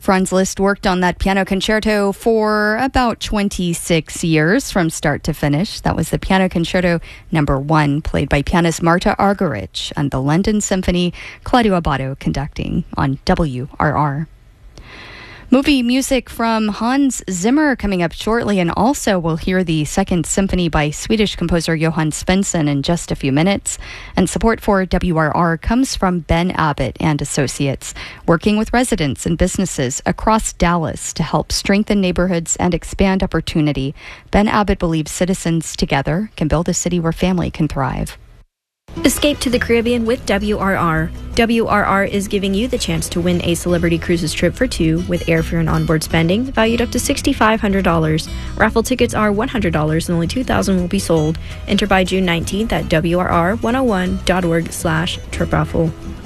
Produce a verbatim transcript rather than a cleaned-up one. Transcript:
Franz Liszt worked on that piano concerto for about twenty-six years from start to finish. That was the Piano Concerto Number One, played by pianist Marta Argerich and the London Symphony, Claudio Abbado conducting on W R R. Movie music from Hans Zimmer coming up shortly, and also we'll hear the Second Symphony by Swedish composer Johann Svensson in just a few minutes. And support for W R R comes from Ben Abbott and Associates, working with residents and businesses across Dallas to help strengthen neighborhoods and expand opportunity. Ben Abbott believes citizens together can build a city where family can thrive. Escape to the Caribbean with W R R. W R R is giving you the chance to win a Celebrity Cruises trip for two with airfare and onboard spending valued up to six thousand five hundred dollars. Raffle tickets are one hundred dollars and only two thousand will be sold. Enter by June nineteenth at W R R one oh one dot org slash trip raffle.